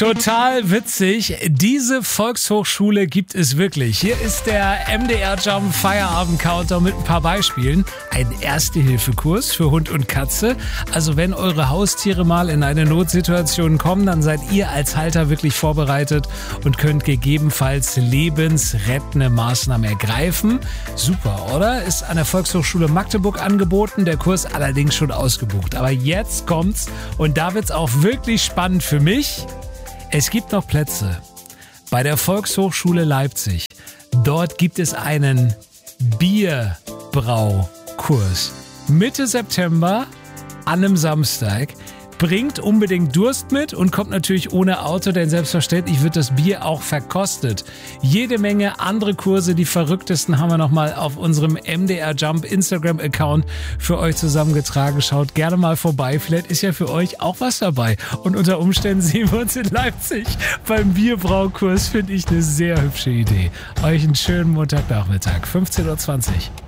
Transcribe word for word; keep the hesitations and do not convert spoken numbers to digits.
Total witzig. Diese Volkshochschule gibt es wirklich. Hier ist der M D R Jump Feierabend Countdown mit ein paar Beispielen. Ein Erste-Hilfe-Kurs für Hund und Katze. Also wenn eure Haustiere mal in eine Notsituation kommen, dann seid ihr als Halter wirklich vorbereitet und könnt gegebenenfalls lebensrettende Maßnahmen ergreifen. Super, oder? Ist an der Volkshochschule Magdeburg angeboten. Der Kurs allerdings schon ausgebucht. Aber jetzt kommt's und da wird's auch wirklich spannend für mich. Es gibt noch Plätze bei der Volkshochschule Leipzig. Dort gibt es einen Bierbraukurs. Mitte September an einem Samstag. Bringt unbedingt Durst mit und kommt natürlich ohne Auto, denn selbstverständlich wird das Bier auch verkostet. Jede Menge andere Kurse, die verrücktesten haben wir nochmal auf unserem M D R Jump Instagram-Account für euch zusammengetragen. Schaut gerne mal vorbei, vielleicht ist ja für euch auch was dabei. Und unter Umständen sehen wir uns in Leipzig beim Bierbraukurs, finde ich eine sehr hübsche Idee. Euch einen schönen Montagnachmittag, fünfzehn Uhr zwanzig.